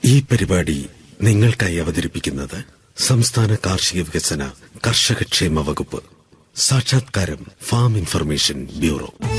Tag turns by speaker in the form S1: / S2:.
S1: ഈ പരിപാടി നിങ്ങൾക്കായി അവതരിപ്പിക്കുന്നത് സംസ്ഥാന കാർഷിക വികസന കർഷകക്ഷേമ വകുപ്പ്. സാക്ഷാത്കാരം ഫാം ഇൻഫർമേഷൻ ബ്യൂറോ.